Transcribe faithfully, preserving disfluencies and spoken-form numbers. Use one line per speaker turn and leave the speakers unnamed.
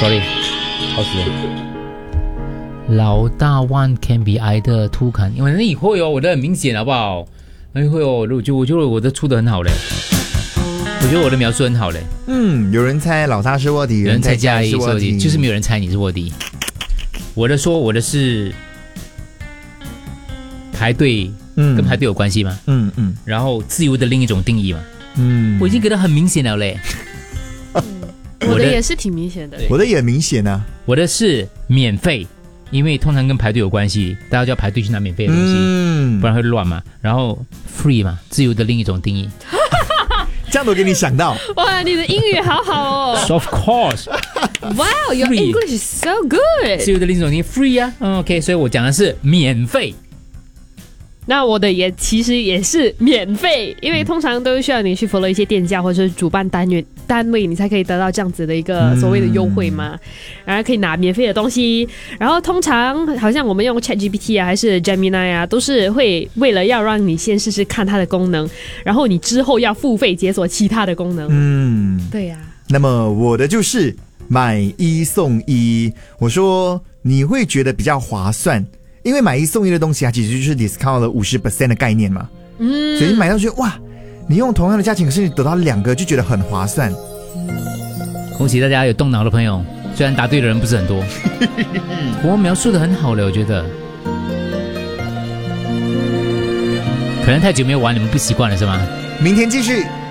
sorry， 好死了。老大 one can be either two can， 因为那以后哦，我的很明显好不好？那以后哦，我就我觉得我的出的很好嘞，我觉得我的描述很好嘞。
嗯，有人猜老大是卧底，
有人猜嘉义是卧底，就是没有人猜你是卧底。我的说我的是排队，嗯，跟排队有关系吗？
嗯嗯。
然后自由的另一种定义嘛，
嗯，
我已经给的很明显了嘞。
我的也是挺明显的，
我的也明显啊。
我的是免费。因为通常跟排队有关系，大家就要排队去拿免费的东西，嗯，不然会乱嘛。然后 free 嘛，自由的另一种定义。
这样都给你想到，
哇，你的英语好好哦。
Of course.
Wow, your English is so good.
自由的另一种定义 free 啊、嗯、，OK， 所以我讲的是免费。
那我的也其实也是免费，因为通常都需要你去 follow 一些店家或者是主办单元单位，你才可以得到这样子的一个所谓的优惠嘛，然后可以拿免费的东西。然后通常好像我们用 ChatGPT 啊，还是 Gemini 啊，都是会为了要让你先试试看它的功能，然后你之后要付费解锁其他的功能。嗯，对呀、啊。
那么我的就是买一送一，我说你会觉得比较划算。因为买一送一的东西啊，其实就是 discount 了 百分之五十 的概念嘛，嗯，所以你买到觉得哇，你用同样的价钱，可是你得到两个，就觉得很划算。
恭喜大家有动脑的朋友，虽然答对的人不是很多，我描述的很好了，我觉得。可能太久没有玩，你们不习惯了是吗？
明天继续。